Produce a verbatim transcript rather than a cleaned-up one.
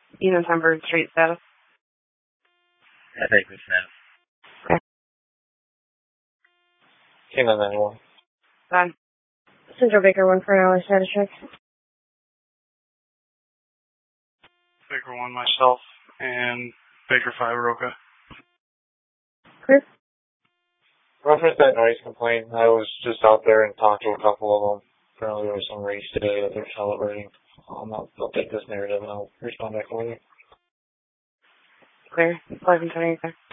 Even tempered street status. I think we snapped. Okay. King on that one. Bye. Central Baker one for an hour status check. Baker one myself, and Baker five Roca. Clear. Reference that noise complaint. I was just out there and talked to a couple of them. Apparently there was some race today that they're celebrating. Um, I'll, I'll take this narrative and I'll respond back over you. Clear. eleven twenty.